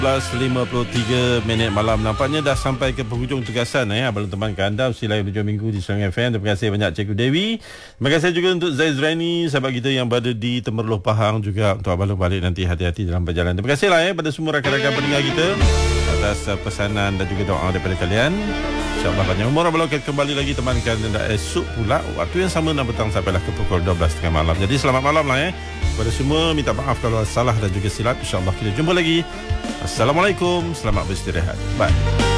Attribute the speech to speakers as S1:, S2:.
S1: 11.53 malam. Nampaknya dah sampai ke penghujung tugasan Abang teman anda Silai Hujung Minggu di Serang FM. Terima kasih banyak Cikgu Dewi. Terima kasih juga untuk Zaizrani, sahabat kita yang berada di Temerloh Pahang, juga untuk Abang balik nanti hati-hati dalam perjalanan. Terima kasih pada semua rakan-rakan pendengar kita atas pesanan dan juga doa daripada kalian. InsyaAllah banyak umur Abang akan kembali lagi temankan anda esok pula waktu yang sama 6 petang sampailah ke pukul 12.30 malam. Jadi selamat malam kepada semua. Minta maaf kalau salah dan juga silap. InsyaAllah kita jumpa lagi. Assalamualaikum, selamat beristirahat. Bye.